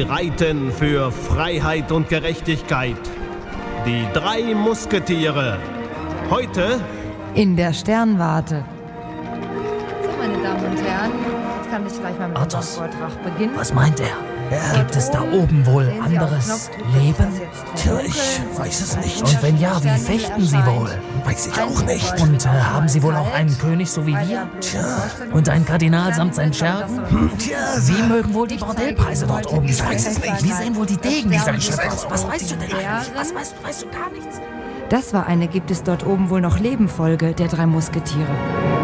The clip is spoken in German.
Sie reiten für Freiheit und Gerechtigkeit. Die 3 Musketiere. Heute in der Sternwarte. So, meine Damen und Herren, jetzt kann ich gleich mal mit dem Vortrag beginnen. Was meint er? Gibt es da oben wohl anderes Leben? Tja, ich weiß es nicht. Und wenn ja, wie fechten sie wohl? Weiß ich auch nicht. Und haben sie wohl auch einen König, so wie wir? Tja. Und einen Kardinal samt seinen Schergen? Tja, Wie mögen wohl die Bordellpreise dort oben sein? weiß es nicht. Wie sehen wohl die Degen dieser Geschöpfe aus? Was weißt du denn eigentlich? Was weißt du gar nichts? Das war eine Gibt es dort oben wohl noch Leben Folge der 3 Musketiere.